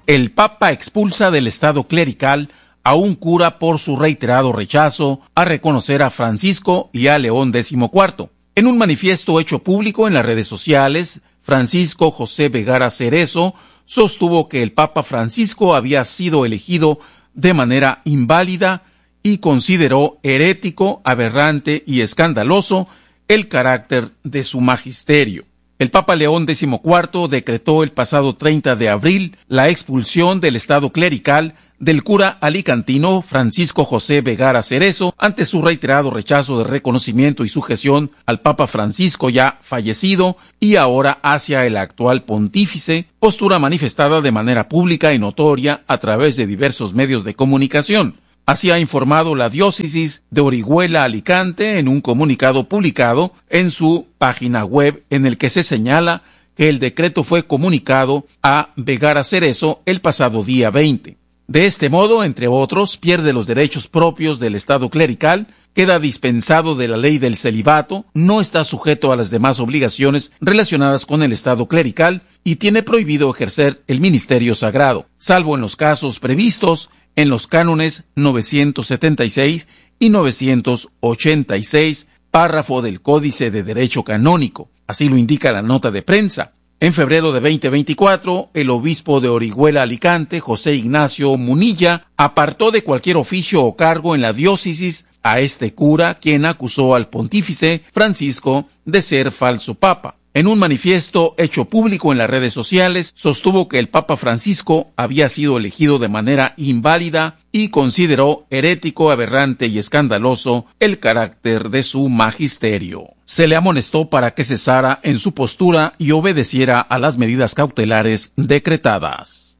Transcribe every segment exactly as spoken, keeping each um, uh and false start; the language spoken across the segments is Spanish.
El Papa expulsa del estado clerical a un cura por su reiterado rechazo a reconocer a Francisco y a León decimocuarto. En un manifiesto hecho público en las redes sociales, Francisco José Vergara Cerezo sostuvo que el Papa Francisco había sido elegido de manera inválida y consideró herético, aberrante y escandaloso el carácter de su magisterio. El Papa León decimocuarto decretó el pasado treinta de abril la expulsión del estado clerical del cura alicantino Francisco José Vergara Cerezo ante su reiterado rechazo de reconocimiento y sujeción al Papa Francisco ya fallecido y ahora hacia el actual pontífice, postura manifestada de manera pública y notoria a través de diversos medios de comunicación. Así ha informado la diócesis de Orihuela Alicante en un comunicado publicado en su página web en el que se señala que el decreto fue comunicado a Vergara Cerezo el pasado día veinte. De este modo, entre otros, pierde los derechos propios del estado clerical, queda dispensado de la ley del celibato, no está sujeto a las demás obligaciones relacionadas con el estado clerical y tiene prohibido ejercer el ministerio sagrado, salvo en los casos previstos en los cánones novecientos setenta y seis y novecientos ochenta y seis, párrafo del Códice de Derecho Canónico. Así lo indica la nota de prensa. En febrero de veinte veinticuatro, el obispo de Orihuela Alicante, José Ignacio Munilla, apartó de cualquier oficio o cargo en la diócesis a este cura, quien acusó al pontífice Francisco de ser falso papa. En un manifiesto hecho público en las redes sociales, sostuvo que el Papa Francisco había sido elegido de manera inválida y consideró herético, aberrante y escandaloso el carácter de su magisterio. Se le amonestó para que cesara en su postura y obedeciera a las medidas cautelares decretadas.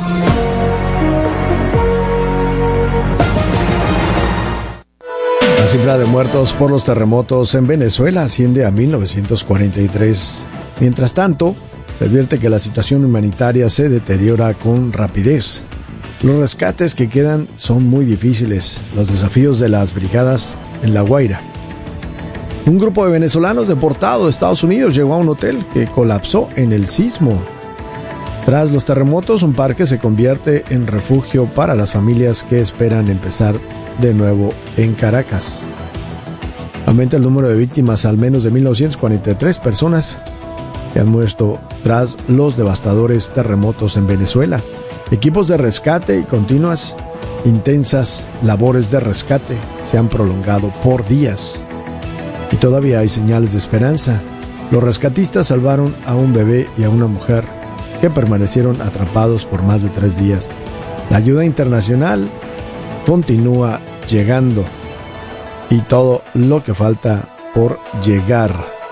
La cifra de muertos por los terremotos en Venezuela asciende a mil novecientos cuarenta y tres. Mientras tanto, se advierte que la situación humanitaria se deteriora con rapidez. Los rescates que quedan son muy difíciles. Los desafíos de las brigadas en La Guaira. Un grupo de venezolanos deportados de Estados Unidos llegó a un hotel que colapsó en el sismo. Tras los terremotos, un parque se convierte en refugio para las familias que esperan empezar de nuevo en Caracas. Aumenta el número de víctimas al menos de mil novecientas cuarenta y tres personas que han muerto tras los devastadores terremotos en Venezuela. Equipos de rescate y continuas intensas labores de rescate se han prolongado por días. Y todavía hay señales de esperanza. Los rescatistas salvaron a un bebé y a una mujer que permanecieron atrapados por más de tres días. La ayuda internacional continúa llegando y todo lo que falta por llegar.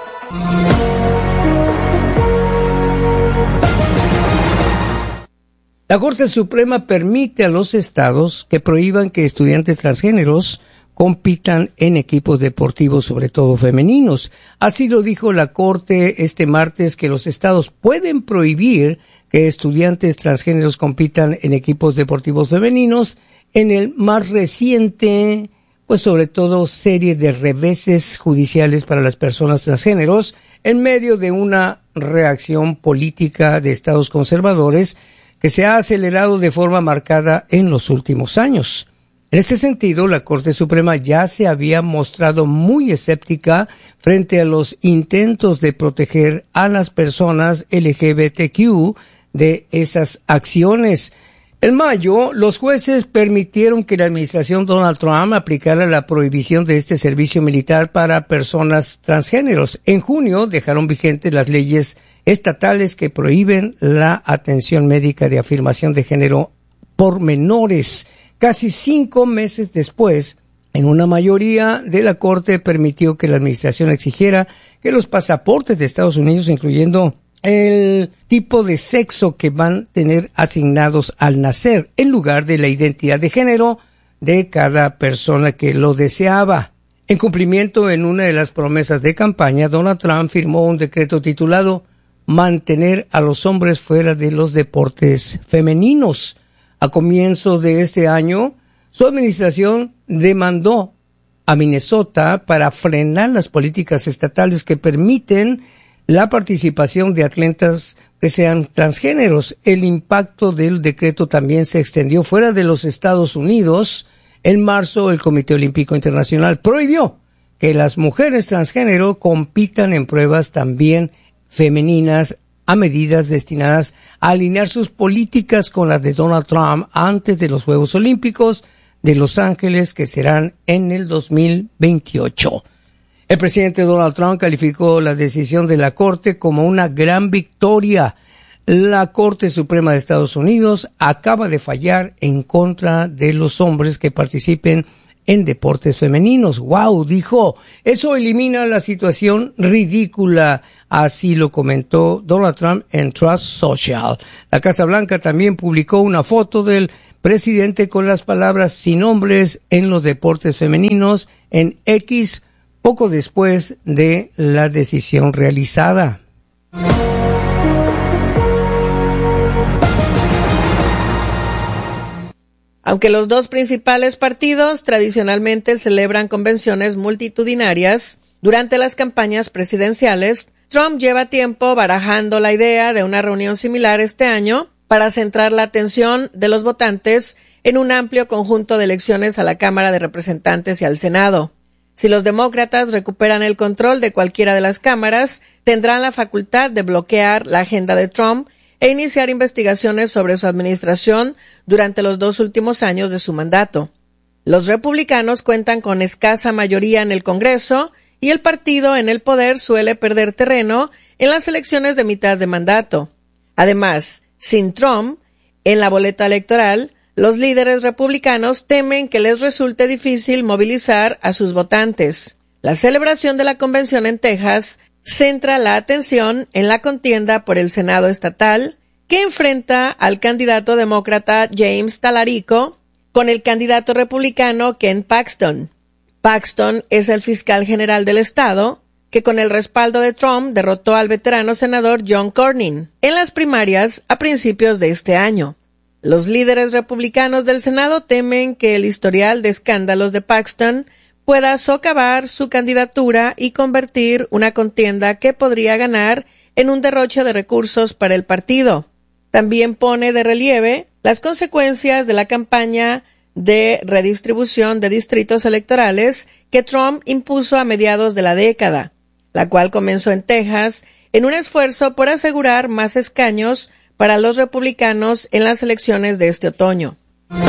La Corte Suprema permite a los estados que prohíban que estudiantes transgéneros compitan en equipos deportivos, sobre todo femeninos. Así lo dijo la Corte este martes, que los estados pueden prohibir que estudiantes transgéneros compitan en equipos deportivos femeninos en el más reciente, pues sobre todo, serie de reveses judiciales para las personas transgéneros en medio de una reacción política de estados conservadores que se ha acelerado de forma marcada en los últimos años. En este sentido, la Corte Suprema ya se había mostrado muy escéptica frente a los intentos de proteger a las personas L G B T Q de esas acciones. En mayo, los jueces permitieron que la administración Donald Trump aplicara la prohibición de este servicio militar para personas transgéneros. En junio, dejaron vigentes las leyes estatales que prohíben la atención médica de afirmación de género por menores. Casi cinco meses después, en una mayoría de la Corte permitió que la administración exigiera que los pasaportes de Estados Unidos, incluyendo el tipo de sexo que van a tener asignados al nacer, en lugar de la identidad de género de cada persona que lo deseaba. En cumplimiento en una de las promesas de campaña, Donald Trump firmó un decreto titulado Mantener a los hombres fuera de los deportes femeninos. A comienzo de este año, su administración demandó a Minnesota para frenar las políticas estatales que permiten la participación de atletas que sean transgéneros. El impacto del decreto también se extendió fuera de los Estados Unidos. En marzo, el Comité Olímpico Internacional prohibió que las mujeres transgénero compitan en pruebas también femeninas a medidas destinadas a alinear sus políticas con las de Donald Trump antes de los Juegos Olímpicos de Los Ángeles, que serán en el dos mil veintiocho. El presidente Donald Trump calificó la decisión de la Corte como una gran victoria. La Corte Suprema de Estados Unidos acaba de fallar en contra de los hombres que participen en deportes femeninos. ¡Wow!, dijo. Eso elimina la situación ridícula. Así lo comentó Donald Trump en Truth Social. La Casa Blanca también publicó una foto del presidente con las palabras sin hombres en los deportes femeninos en X poco después de la decisión realizada. Aunque los dos principales partidos tradicionalmente celebran convenciones multitudinarias durante las campañas presidenciales, Trump lleva tiempo barajando la idea de una reunión similar este año para centrar la atención de los votantes en un amplio conjunto de elecciones a la Cámara de Representantes y al Senado. Si los demócratas recuperan el control de cualquiera de las cámaras, tendrán la facultad de bloquear la agenda de Trump e iniciar investigaciones sobre su administración durante los dos últimos años de su mandato. Los republicanos cuentan con escasa mayoría en el Congreso y el partido en el poder suele perder terreno en las elecciones de mitad de mandato. Además, sin Trump en la boleta electoral, los líderes republicanos temen que les resulte difícil movilizar a sus votantes. La celebración de la convención en Texas centra la atención en la contienda por el Senado estatal, que enfrenta al candidato demócrata James Talarico con el candidato republicano Ken Paxton. Paxton es el fiscal general del estado, que con el respaldo de Trump derrotó al veterano senador John Cornyn en las primarias a principios de este año. Los líderes republicanos del Senado temen que el historial de escándalos de Paxton pueda socavar su candidatura y convertir una contienda que podría ganar en un derroche de recursos para el partido. También pone de relieve las consecuencias de la campaña de redistribución de distritos electorales que Trump impuso a mediados de la década, la cual comenzó en Texas en un esfuerzo por asegurar más escaños para los republicanos en las elecciones de este otoño.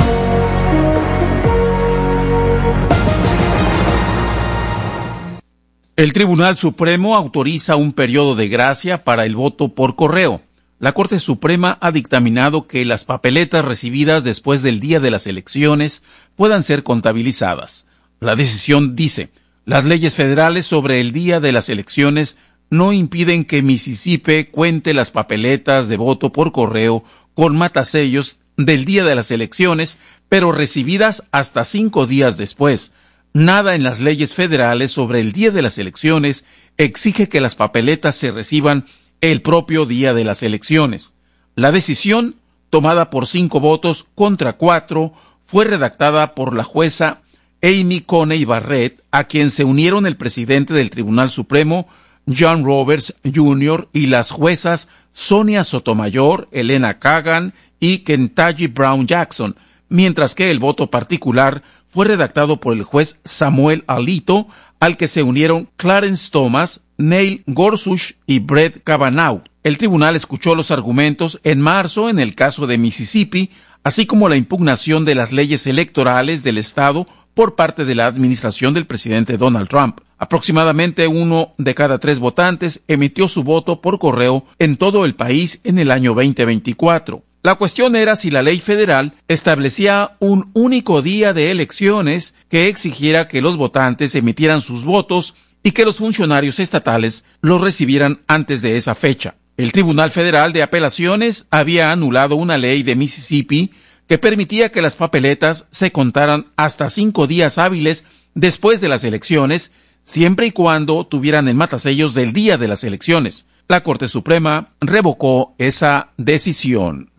El Tribunal Supremo autoriza un periodo de gracia para el voto por correo. La Corte Suprema ha dictaminado que las papeletas recibidas después del día de las elecciones puedan ser contabilizadas. La decisión dice: las leyes federales sobre el día de las elecciones no impiden que Mississippi cuente las papeletas de voto por correo con matasellos del día de las elecciones, pero recibidas hasta cinco días después. Nada en las leyes federales sobre el día de las elecciones exige que las papeletas se reciban el propio día de las elecciones. La decisión, tomada por cinco votos contra cuatro, fue redactada por la jueza Amy Coney Barrett, a quien se unieron el presidente del Tribunal Supremo, John Roberts junior, y las juezas Sonia Sotomayor, Elena Kagan y Ketanji Brown Jackson, mientras que el voto particular fue redactado por el juez Samuel Alito, al que se unieron Clarence Thomas, Neil Gorsuch y Brett Kavanaugh. El tribunal escuchó los argumentos en marzo en el caso de Mississippi, así como la impugnación de las leyes electorales del estado por parte de la administración del presidente Donald Trump. Aproximadamente uno de cada tres votantes emitió su voto por correo en todo el país en el año veinte veinticuatro. La cuestión era si la ley federal establecía un único día de elecciones que exigiera que los votantes emitieran sus votos y que los funcionarios estatales los recibieran antes de esa fecha. El Tribunal Federal de Apelaciones había anulado una ley de Mississippi que permitía que las papeletas se contaran hasta cinco días hábiles después de las elecciones, siempre y cuando tuvieran el matasellos del día de las elecciones. La Corte Suprema revocó esa decisión.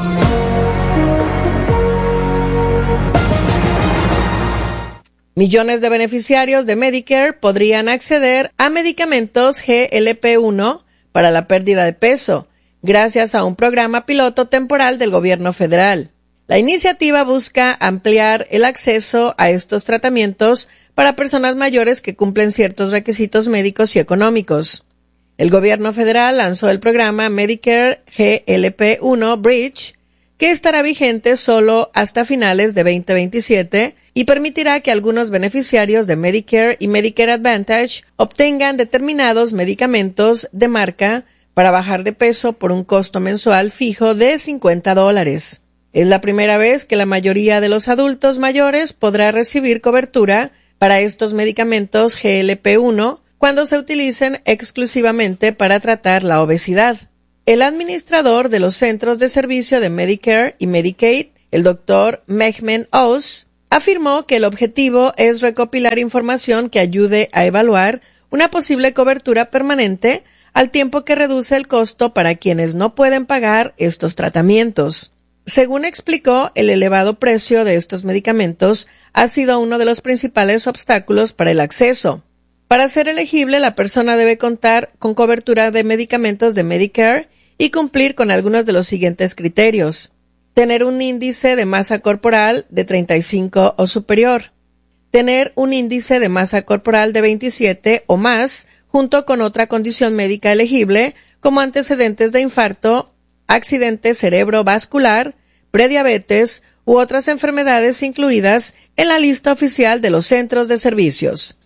Millones de beneficiarios de Medicare podrían acceder a medicamentos G L P uno para la pérdida de peso, gracias a un programa piloto temporal del gobierno federal. La iniciativa busca ampliar el acceso a estos tratamientos para personas mayores que cumplen ciertos requisitos médicos y económicos. El gobierno federal lanzó el programa Medicare G L P uno Bridge, que estará vigente solo hasta finales de veinte veintisiete y permitirá que algunos beneficiarios de Medicare y Medicare Advantage obtengan determinados medicamentos de marca para bajar de peso por un costo mensual fijo de cincuenta dólares. Es la primera vez que la mayoría de los adultos mayores podrá recibir cobertura para estos medicamentos G L P uno cuando se utilicen exclusivamente para tratar la obesidad. El administrador de los centros de servicio de Medicare y Medicaid, el doctor Mehmet Oz, afirmó que el objetivo es recopilar información que ayude a evaluar una posible cobertura permanente al tiempo que reduce el costo para quienes no pueden pagar estos tratamientos. Según explicó, el elevado precio de estos medicamentos ha sido uno de los principales obstáculos para el acceso. Para ser elegible, la persona debe contar con cobertura de medicamentos de Medicare y cumplir con algunos de los siguientes criterios: tener un índice de masa corporal de treinta y cinco o superior, tener un índice de masa corporal de veintisiete o más, junto con otra condición médica elegible, como antecedentes de infarto, accidente cerebrovascular, prediabetes u otras enfermedades incluidas en la lista oficial de los centros de servicios.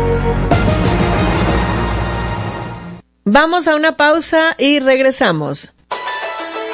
Vamos a una pausa y regresamos.